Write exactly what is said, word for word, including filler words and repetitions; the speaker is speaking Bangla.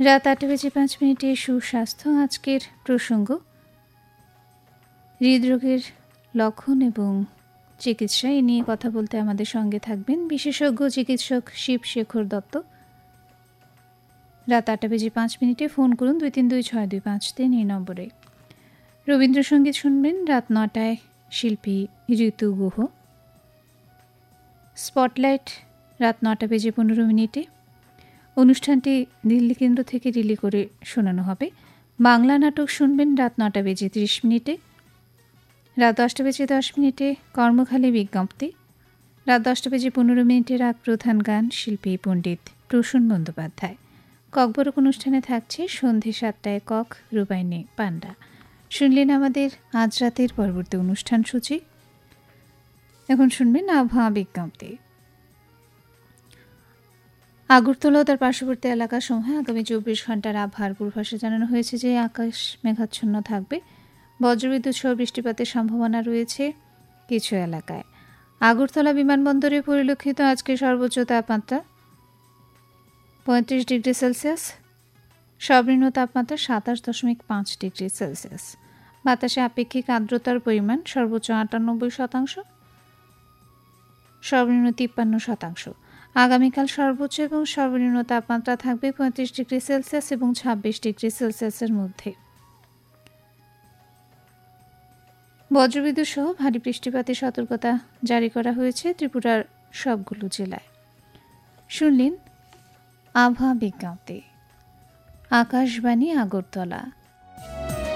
রাত আটটা বেজে পাঁচ মিনিটে সুস্বাস্থ্য। আজকের প্রসঙ্গ হৃদরোগের লক্ষণ এবং চিকিৎসা। এ নিয়ে কথা বলতে আমাদের সঙ্গে থাকবেন বিশেষজ্ঞ চিকিৎসক শিবশেখর দত্ত। রাত আটটা বেজে পাঁচ মিনিটে ফোন করুন দুই তিন দুই ছয় দুই পাঁচ তিন এই নম্বরে। রবীন্দ্রসঙ্গীত শুনবেন রাত নটায় শিল্পী ঋতু গুহ। স্পটলাইট রাত নটা বেজে পনেরো মিনিটে। অনুষ্ঠানটি দিল্লি কেন্দ্র থেকে রিলি করে শোনানো হবে। বাংলা নাটক শুনবেন রাত নটা বেজে ত্রিশ মিনিটে। রাত দশটা বেজে দশ মিনিটে কর্মখালী বিজ্ঞপ্তি। রাত দশটা বেজে পনেরো মিনিটে রাগ প্রধান গান শিল্পী পণ্ডিত প্রসূন বন্দ্যোপাধ্যায়। ককবরক অনুষ্ঠানে থাকছে সন্ধে সাতটায় কক রূপায়ণী পান্ডা। শুনলেন আমাদের আজ রাতের পরবর্তী অনুষ্ঠান সূচি। এখন শুনবেন আবহাওয়া বিজ্ঞপ্তি। আগরতলা ও তার পার্শ্ববর্তী এলাকাসমূহে আগামী চব্বিশ ঘন্টার আবহাওয়ার পূর্বাভাসে জানানো হয়েছে যে আকাশ মেঘাচ্ছন্ন থাকবে। বজ্রবিদ্যুৎ সহ বৃষ্টিপাতের সম্ভাবনা রয়েছে কিছু এলাকায়। আগরতলা বিমানবন্দরে পরিলক্ষিত আজকে সর্বোচ্চ তাপমাত্রা পঁয়ত্রিশ ডিগ্রি সেলসিয়াস, সর্বনিম্ন তাপমাত্রা সাতাশ দশমিক পাঁচ ডিগ্রি সেলসিয়াস। বাতাসে আপেক্ষিক আর্দ্রতার পরিমাণ সর্বোচ্চ আটানব্বই শতাংশ, সর্বনিম্ন তিপ্পান্ন শতাংশ। আগামীকাল সর্বোচ্চ এবং সর্বনিম্ন তাপমাত্রা থাকবে পঁয়ত্রিশ ডিগ্রি সেলসিয়াস এবং ছাব্বিশ ডিগ্রি সেলসিয়াসের মধ্যে। বজ্রবিদ্যুৎ সহ ভারী বৃষ্টিপাতের সতর্কতা জারি করা হয়েছে ত্রিপুরার সবগুলো জেলায়। শুনলেন আবহাওয়া বিজ্ঞপ্তি। আকাশবাণী আগরতলা।